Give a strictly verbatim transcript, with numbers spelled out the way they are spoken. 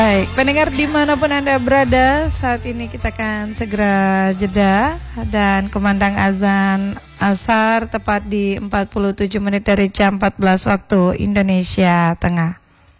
Baik, pendengar dimanapun Anda berada, saat ini kita akan segera jeda dan kumandang azan asar tepat di empat puluh tujuh menit dari jam empat belas waktu Indonesia Tengah.